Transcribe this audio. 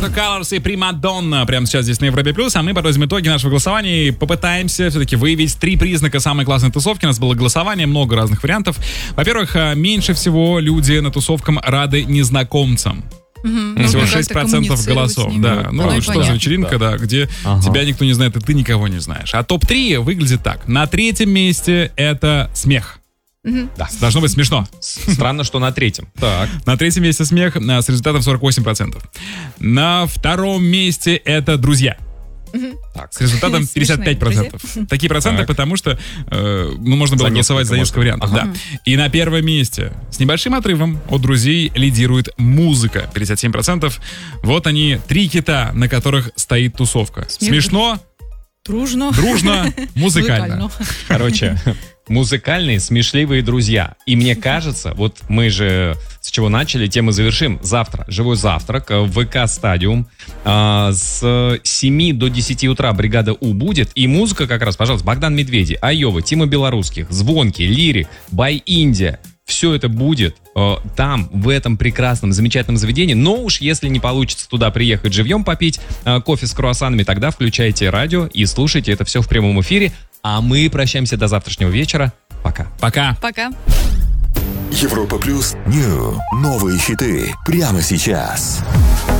Roberto Carlos и Примадонна прямо сейчас здесь на Европе+. А мы подводим итоги нашего голосования и попытаемся все-таки выявить 3 признака самой классной тусовки. У нас было голосование, много разных вариантов. Во-первых, меньше всего люди на тусовкам рады незнакомцам. Всего 6% голосов. Да. Ну, что понятно. За вечеринка, да, где тебя никто не знает, и ты никого не знаешь. А топ-3 выглядит так. На 3-м месте это смех. Да. Должно быть смешно. Странно, что на 3-м. Так. На 3-м месте смех с результатом 48%. На 2-м месте это друзья. Так. С результатом 55%. Такие проценты, потому что можно было голосовать за несколько вариантов. Да. И на 1-м месте с небольшим отрывом от друзей лидирует музыка. 57%. Вот они, 3 кита, на которых стоит тусовка. Смешно, дружно, музыкально. Короче, музыкальные, смешливые друзья. И мне кажется, вот мы же с чего начали, тем и завершим. Завтра живой завтрак в ВК Стадиум. С 7 до 10 утра бригада У будет. И музыка как раз, пожалуйста, Богдан Медведи, Айова, Тима Белорусских, Звонки, Лирик, Бай Индия. Все это будет там, в этом прекрасном, замечательном заведении. Но уж если не получится туда приехать живьем попить кофе с круассанами, тогда включайте радио и слушайте это все в прямом эфире. А мы прощаемся до завтрашнего вечера. Пока. Пока. Пока. Европа Плюс. Новые хиты прямо сейчас.